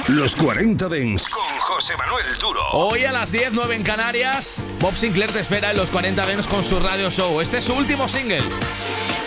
Los 40 Dents con José Manuel Duro. Hoy a las 10, 9 en Canarias, Bob Sinclair te espera en los 40 Dents con su radio show. Este es su último single.